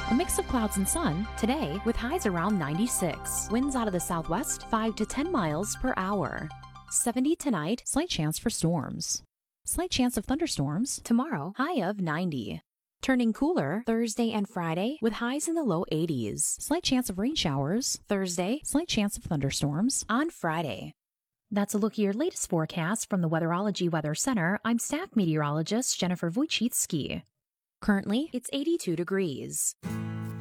A mix of clouds and sun today with highs around 96. Winds out of the southwest 5 to 10 miles per hour. 70 tonight, slight chance for storms. Slight chance of thunderstorms tomorrow, high of 90. Turning cooler Thursday and Friday with highs in the low 80s. Slight chance of rain showers Thursday, slight chance of thunderstorms on Friday. That's a look at your latest forecast from the Weatherology Weather Center. I'm staff meteorologist Jennifer Wojcicki. Currently, it's 82 degrees.